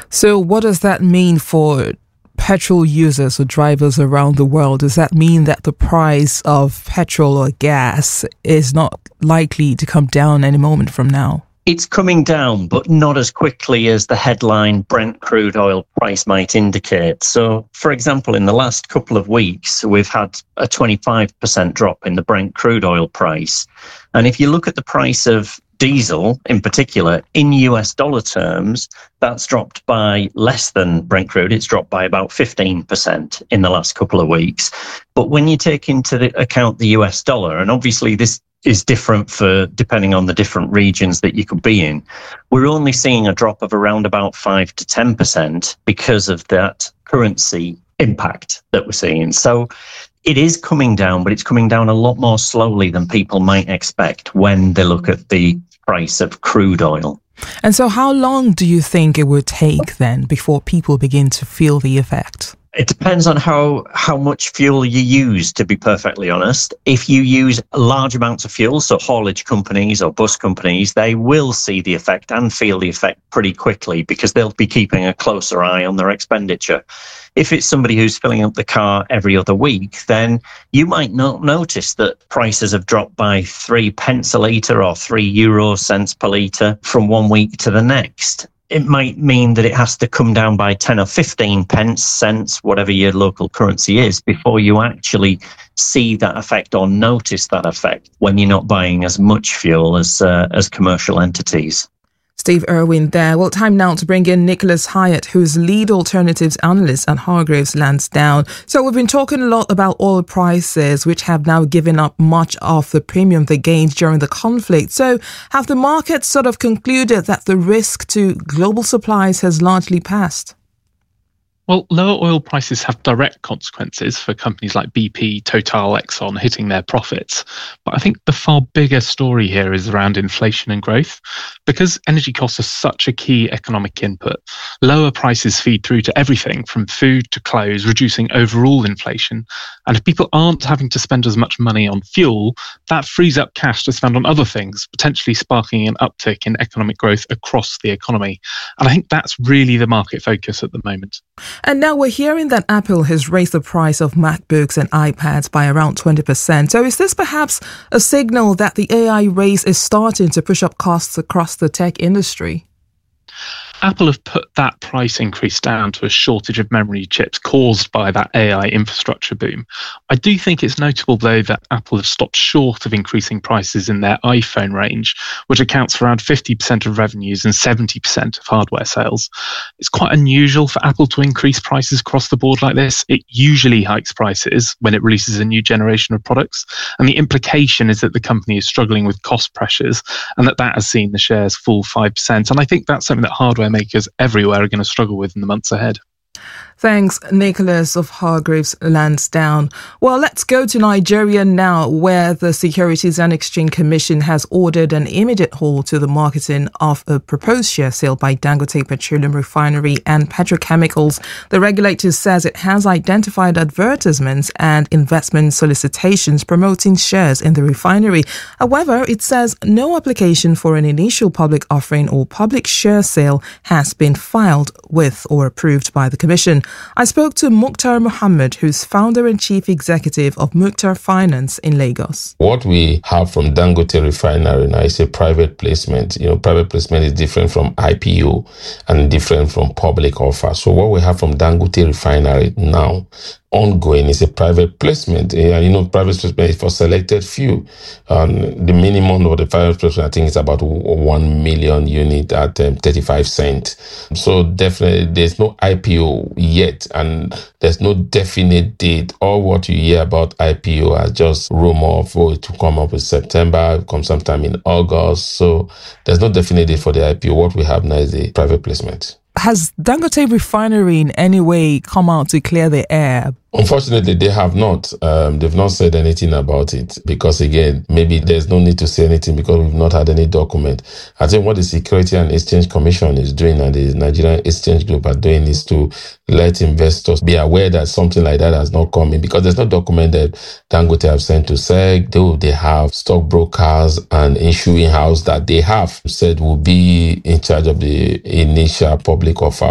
So what does that mean for petrol users or drivers around the world? Does that mean that the price of petrol or gas is not likely to come down any moment from now? It's coming down, but not as quickly as the headline Brent crude oil price might indicate. So, for example, in the last couple of weeks, we've had a 25% drop in the Brent crude oil price. And if you look at the price of diesel in particular, in US dollar terms, that's dropped by less than Brent crude. It's dropped by about 15% in the last couple of weeks. But when you take into account the US dollar, and obviously this is different for depending on the different regions that you could be in, we're only seeing a drop of around about 5 to 10% because of that currency impact that we're seeing. So it is coming down, but it's coming down a lot more slowly than people might expect when they look at the price of crude oil. And so how long do you think it would take then before people begin to feel the effect? It depends on how much fuel you use, to be perfectly honest. If you use large amounts of fuel, so haulage companies or bus companies, they will see the effect and feel the effect pretty quickly because they'll be keeping a closer eye on their expenditure. If it's somebody who's filling up the car every other week, then you might not notice that prices have dropped by 3 pence a litre or 3 euro cents per litre from one week to the next. It might mean that it has to come down by 10 or 15 cents, whatever your local currency is, before you actually see that effect or notice that effect when you're not buying as much fuel as commercial entities. Steve Irwin there. Well, time now to bring in Nicholas Hyatt, who's lead alternatives analyst at Hargreaves Lansdown. So we've been talking a lot about oil prices, which have now given up much of the premium they gained during the conflict. So have the markets sort of concluded that the risk to global supplies has largely passed? Well, lower oil prices have direct consequences for companies like BP, Total, Exxon hitting their profits. But I think the far bigger story here is around inflation and growth. Because energy costs are such a key economic input, lower prices feed through to everything from food to clothes, reducing overall inflation. And if people aren't having to spend as much money on fuel, that frees up cash to spend on other things, potentially sparking an uptick in economic growth across the economy. And I think that's really the market focus at the moment. And now we're hearing that Apple has raised the price of MacBooks and iPads by around 20%. So is this perhaps a signal that the AI race is starting to push up costs across the tech industry? Apple have put that price increase down to a shortage of memory chips caused by that AI infrastructure boom. I do think it's notable, though, that Apple have stopped short of increasing prices in their iPhone range, which accounts for around 50% of revenues and 70% of hardware sales. It's quite unusual for Apple to increase prices across the board like this. It usually hikes prices when it releases a new generation of products. And the implication is that the company is struggling with cost pressures and that has seen the shares fall 5%. And I think that's something that hardware makers everywhere are going to struggle with in the months ahead. Thanks, Nicholas of Hargreaves Lansdown. Well, let's go to Nigeria now, where the Securities and Exchange Commission has ordered an immediate halt to the marketing of a proposed share sale by Dangote Petroleum Refinery and Petrochemicals. The regulator says it has identified advertisements and investment solicitations promoting shares in the refinery. However, it says no application for an initial public offering or public share sale has been filed with or approved by the Commission. I spoke to Mukhtar Mohammed, who's founder and chief executive of Mukhtar Finance in Lagos. What we have from Dangote Refinery now is a private placement. Private placement is different from IPO and different from public offer. So what we have from Dangote Refinery now ongoing is a private placement. Private placement is for selected few. The minimum of the private placement, I think, is about 1 million unit at 35 cents. So definitely there's no IPO yet, and there's no definite date. All what you hear about IPO are just rumor for it to come up in September, come sometime in August. So there's no definite date for the IPO. What we have now is a private placement. Has Dangote Refinery in any way come out to clear the air? Unfortunately, they have not. They've not said anything about it because, again, maybe there's no need to say anything because we've not had any document. I think what the Security and Exchange Commission is doing and the Nigerian Exchange Group are doing is to let investors be aware that something like that has not come in because there's no document that Dangote have sent to SEC. Though they have stockbrokers and issuing house that they have said will be in charge of the initial public offer.